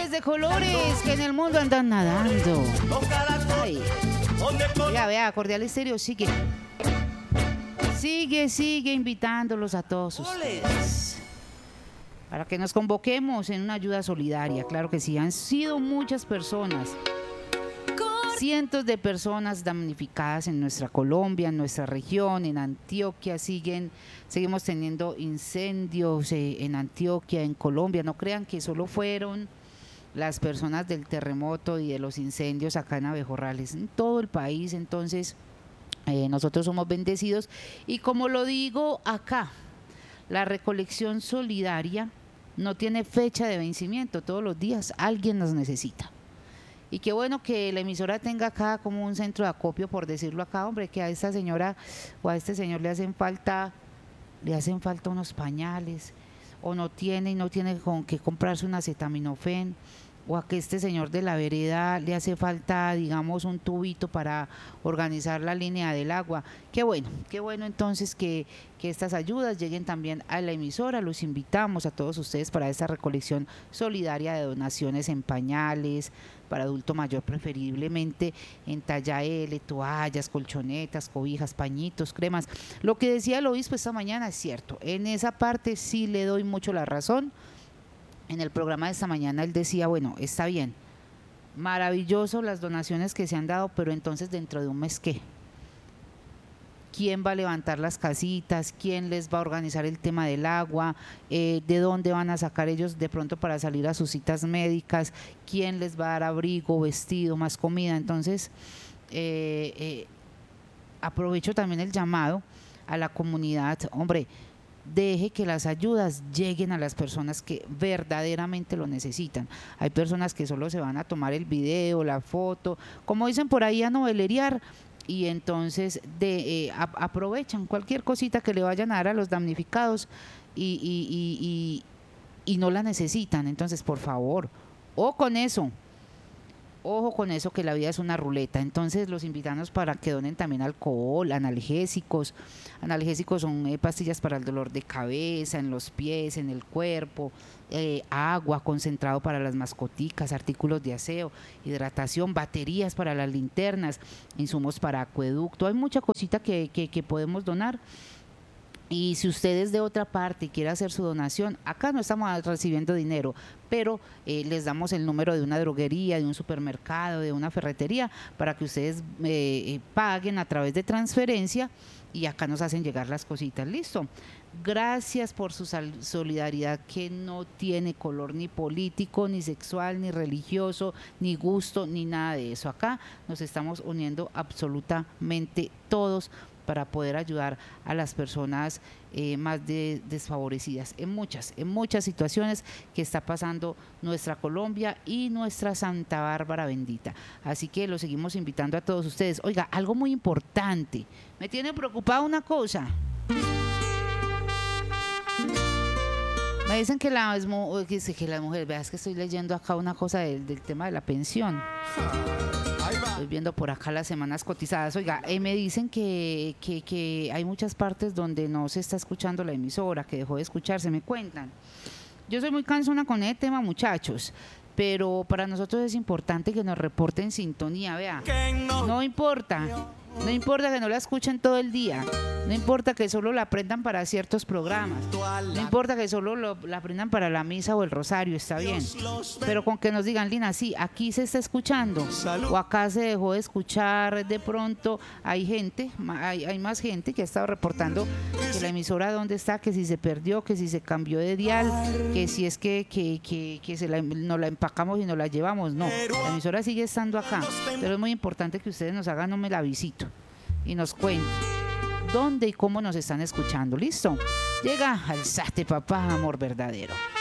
millones de colores que en el mundo andan nadando. Ay. Vea, Cordial Estéreo sigue invitándolos a todos ustedes para que nos convoquemos en una ayuda solidaria. Claro que sí, han sido muchas personas, cientos de personas damnificadas en nuestra Colombia, en nuestra región, en Antioquia. Seguimos teniendo incendios en Antioquia, en Colombia. No crean que solo fueron las personas del terremoto y de los incendios acá en Abejorrales, en todo el país. Entonces, nosotros somos bendecidos. Y como lo digo acá, la recolección solidaria no tiene fecha de vencimiento. Todos los días alguien nos necesita. Y qué bueno que la emisora tenga acá como un centro de acopio, por decirlo acá, hombre, que a esta señora o a este señor le hacen falta unos pañales, o no tiene con qué comprarse un acetaminofén, o a que este señor de la vereda le hace falta, digamos, un tubito para organizar la línea del agua. Qué bueno entonces que estas ayudas lleguen también a la emisora. Los invitamos a todos ustedes para esta recolección solidaria de donaciones en pañales, para adulto mayor preferiblemente, en talla L, toallas, colchonetas, cobijas, pañitos, cremas. Lo que decía el obispo esta mañana es cierto, en esa parte sí le doy mucho la razón. En el programa de esta mañana él decía, bueno, está bien, maravilloso las donaciones que se han dado, pero entonces dentro de un mes, ¿qué? ¿Quién va a levantar las casitas? ¿Quién les va a organizar el tema del agua? ¿De dónde van a sacar ellos de pronto para salir a sus citas médicas? ¿Quién les va a dar abrigo, vestido, más comida? Entonces, aprovecho también el llamado a la comunidad, hombre, deje que las ayudas lleguen a las personas que verdaderamente lo necesitan. Hay personas que solo se van a tomar el video, la foto, como dicen por ahí, a novelerear, y entonces aprovechan cualquier cosita que le vayan a dar a los damnificados y no la necesitan. Entonces, por favor, ojo con eso, que la vida es una ruleta. Entonces los invitamos para que donen también alcohol, analgésicos son pastillas para el dolor de cabeza, en los pies, en el cuerpo, agua, concentrado para las mascoticas, artículos de aseo, hidratación, baterías para las linternas, insumos para acueducto. Hay mucha cosita que podemos donar. Y si ustedes de otra parte quieren hacer su donación, acá no estamos recibiendo dinero, pero les damos el número de una droguería, de un supermercado, de una ferretería, para que ustedes paguen a través de transferencia, y acá nos hacen llegar las cositas. Listo. Gracias por su solidaridad, que no tiene color ni político, ni sexual, ni religioso, ni gusto, ni nada de eso. Acá nos estamos uniendo absolutamente todos para poder ayudar a las personas más desfavorecidas en muchas situaciones que está pasando nuestra Colombia y nuestra Santa Bárbara bendita. Así que los seguimos invitando a todos ustedes. Oiga, algo muy importante, me tiene preocupada una cosa. Me dicen que las mujeres, veas que estoy leyendo acá una cosa del tema de la pensión. Estoy viendo por acá las semanas cotizadas. Oiga, me dicen que hay muchas partes donde no se está escuchando la emisora, que dejó de escucharse, me cuentan. Yo soy muy cansona con ese tema, muchachos, pero para nosotros es importante que nos reporten sintonía. Vea, no importa que no la escuchen todo el día, no importa que solo la aprendan para ciertos programas, no importa que solo la aprendan para la misa o el rosario, está bien, pero con que nos digan, Lina, sí, aquí se está escuchando, o acá se dejó de escuchar. De pronto hay más gente que ha estado reportando que la emisora dónde está, que si se perdió, que si se cambió de dial, que si es que nos la empacamos y nos la llevamos. No, la emisora sigue estando acá, pero es muy importante que ustedes nos hagan la visita y nos cuenten dónde y cómo nos están escuchando. Listo, llega Alzate, papá, amor verdadero.